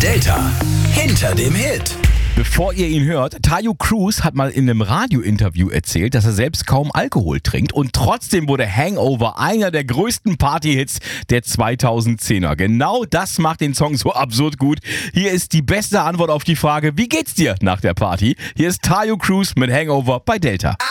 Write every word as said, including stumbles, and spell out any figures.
Delta hinter dem Hit. Bevor ihr ihn hört, Taio Cruz hat mal in einem Radiointerview erzählt, dass er selbst kaum Alkohol trinkt und trotzdem wurde Hangover einer der größten Partyhits der zweitausendzehner. Genau das macht den Song so absurd gut. Hier ist die beste Antwort auf die Frage, wie geht's dir nach der Party? Hier ist Taio Cruz mit Hangover bei Delta.